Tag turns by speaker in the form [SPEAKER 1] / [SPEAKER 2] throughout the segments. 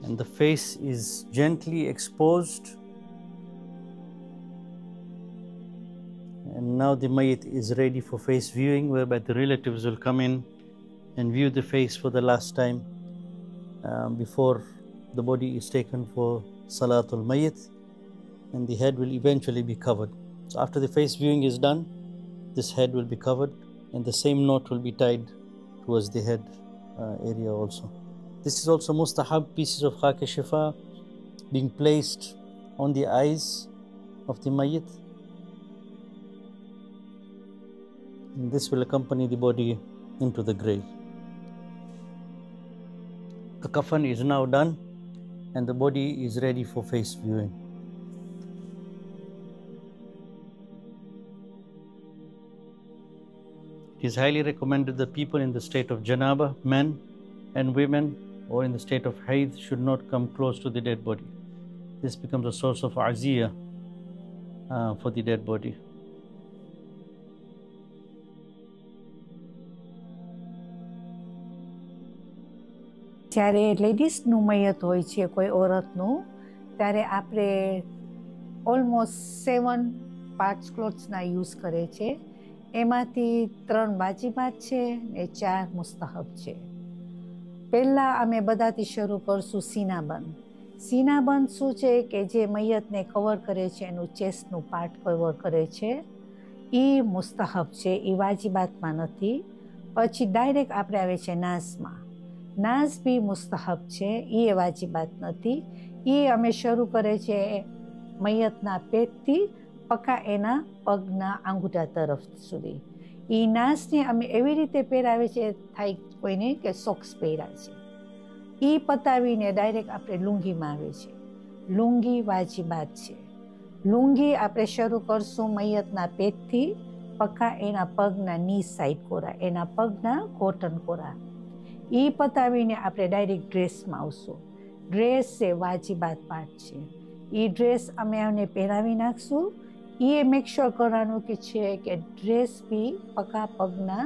[SPEAKER 1] and the face is gently exposed. And now the Mayyit is ready for face viewing, whereby the relatives will come in and view the face for the last time before the body is taken for Salatul Mayyit, and the head will eventually be covered. So after the face viewing is done, this head will be covered, and the same knot will be tied towards the head area also. This is also mustahab, pieces of khaki shifa being placed on the eyes of the Mayyit. And this will accompany the body into the grave. The kafan is now done and the body is ready for face viewing. It is highly recommended that people in the state of janaba, men and women, or in the state of haid, should not come close to the dead body. This becomes a source of aziyah for the dead body.
[SPEAKER 2] જ્યારે લેડીઝનું મયત હોય છે કોઈ ઓરતનું, ત્યારે આપણે almost 7 parts ક્લોથ્સના use કરે છે. એમાંથી 3 વાજીબાત છે ને 4 મુસ્તહબ છે. પહેલાં અમે બધાથી શરૂ કરશું સીનાબંધ. સીનાબંધ શું છે કે જે મયતને કવર કરે છે, એનું ચેસ્ટનું પાર્ટ કવર કરે છે, એ મુસ્તહબ છે, એ વાજીબાતમાં નથી. પછી ડાયરેક્ટ આપણે આવે છે નાઝમાં. નાઝ બી મુસ્તહબ છે, એ વાજીબાત નથી. એ અમે શરૂ કરે છે મયતના પેટથી પક્કા એના પગના આંગૂઠા તરફ સુધી. એ નાઝને અમે એવી રીતે પહેરાવે છે થાય કોઈને કે સોક્સ પહેર્યા છે. એ પતાવીને ડાયરેક્ટ આપણે લુંગીમાં આવે છે. લુંગી વાજીબાત છે. લુંગી આપણે શરૂ કરશું મયતના પેટથી પક્કા એના પગના ની સાઈડ કોરા, એના પગના કોટન કોરા. એ પતાવીને આપણે ડાયરેક્ટ ડ્રેસમાં આવશું. ડ્રેસ છે વાજીબાત પાર્ટ છે. એ ડ્રેસ અમે આને પહેરાવી નાખશું. એ મેક શ્યોર કરવાનું કે છે કે ડ્રેસ બી પક્કા પગના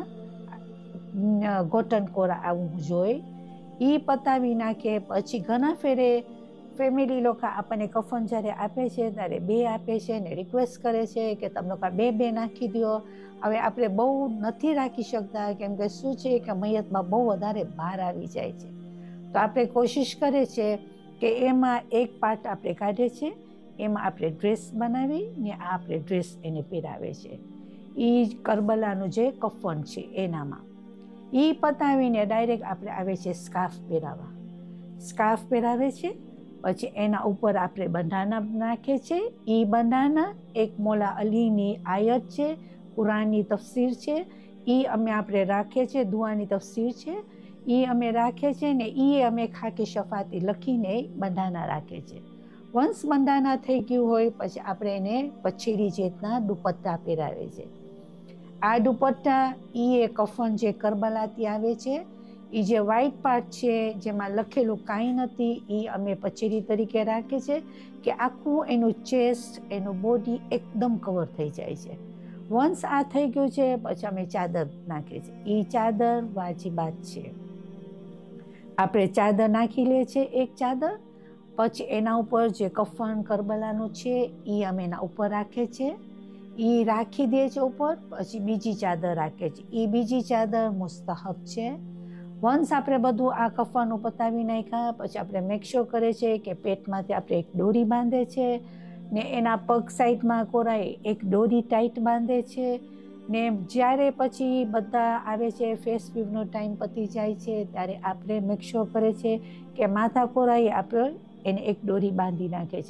[SPEAKER 2] કોટન કોરા આવવું જોઈએ. એ પતાવી નાખે પછી ઘણા ફેરે ફેમિલી લોકો આપણને કફન જ્યારે આપે છે ત્યારે 2 આપે છે ને રિક્વેસ્ટ કરે છે કે તમે લોકો 2 નાખી દો. હવે આપણે બહુ નથી રાખી શકતા, કેમ કે શું છે કે મયતમાં બહુ વધારે ભાર આવી જાય છે. તો આપણે કોશિશ કરે છે કે એમાં એક પાર્ટ આપણે કાઢે છે, એમાં આપણે ડ્રેસ બનાવી ને આ આપણે ડ્રેસ એને પહેરાવે છે. એ કરબલાનું જે કફન છે એનામાં. એ પતાવીને ડાયરેક્ટ આપણે આવે છે સ્કાર્ફ પહેરાવા. સ્કાર્ફ પહેરાવે છે. પછી એના ઉપર આપણે બંધાના નાખે છે. એ બંધાના એક મોલા અલીની આયત છે, કુરાનની તફસીર છે, એ અમે આપણે રાખીએ છીએ, દુઆની તફસીર છે, એ અમે રાખીએ છીએ ને એ અમે ખાકી શફાતી લખીને બંધાના રાખે છે. વન્સ બંધાના થઈ ગયું હોય પછી આપણે એને પછેડી જેટના દુપટ્ટા પહેરાવે છે. આ દુપટ્ટા એ કફન જે કરબલાથી આવે છે, એ જે વ્હાઇટ પાર્ટ છે જેમાં લખેલું કાંઈ નથી, એ અમે પછેડી તરીકે રાખીએ છીએ કે આખું એનું ચેસ્ટ, એનું બોડી એકદમ કવર થઈ જાય છે. વન્સ આ થઈ ગયું છે પછી અમે ચાદર નાખીએ છીએ. એ ચાદર વાજીબાત છે. આપણે ચાદર નાખી લે છે એક ચાદર. પછી એના ઉપર જે કફન કરબલાનું છે એ અમે એના ઉપર રાખીએ છીએ. એ રાખી દે છે ઉપર. પછી બીજી ચાદર રાખીએ છીએ. એ બીજી ચાદર મુસ્તહબ છે. વન્સ આપણે બધું આ કફનનું પતાવી નાખ્યા પછી આપણે મેક શ્યોર કરે છે કે પેટમાંથી આપણે એક દોરી બાંધે છે ને એના પગ સાઈડમાં કોરાય એક દોરી ટાઈટ બાંધે છે. ને જ્યારે પછી બધા આવે છે ફેસ વ્યૂનો ટાઈમ પતી જાય છે ત્યારે આપણે મેક શ્યોર કરે છે કે માથા કોરાય આપણે એને એક દોરી બાંધી નાખે છે.